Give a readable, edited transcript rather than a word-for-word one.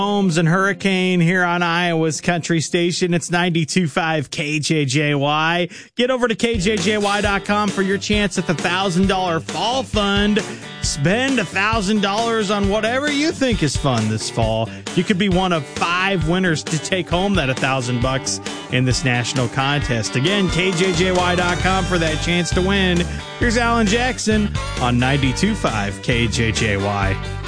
Holmes and Hurricane here on Iowa's Country Station. It's 92.5 KJJY. Get over to KJJY.com for your chance at the $1,000 fall fund. Spend $1,000 on whatever you think is fun this fall. You could be one of 5 winners to take home that $1,000 in this national contest. Again, KJJY.com for that chance to win. Here's Alan Jackson on 92.5 KJJY.